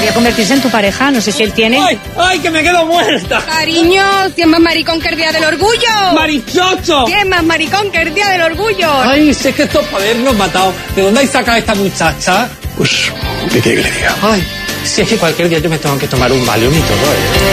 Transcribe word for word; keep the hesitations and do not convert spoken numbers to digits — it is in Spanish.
podría convertirse en tu pareja, no sé si él tiene... ¡Ay, ay, que me quedo muerta! Cariño, ¿quién más maricón que el día del orgullo? ¡Marichocho! ¿Quién más maricón que el día del orgullo? Ay, sé que esto es para habernos matado. ¿De dónde hay sacado esta muchacha? Pues, ¿qué quiere que le diga? Ay, si es que cualquier día yo me tengo que tomar un Valium y todo, ¿eh?